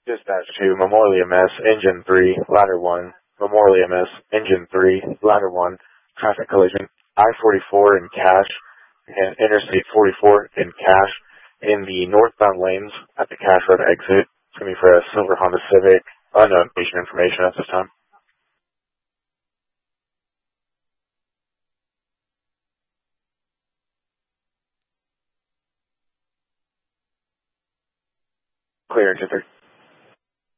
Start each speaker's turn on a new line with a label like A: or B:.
A: Dispatch to Memorial EMS, Engine 3, Ladder 1, Memorial EMS, Engine 3, Ladder 1, traffic collision, I-44 in Cache, and Interstate 44 in Cache, in the northbound lanes at the Cache Road exit. It's going to be for a silver Honda Civic, unknown patient information at this time. Clear, Engine 3.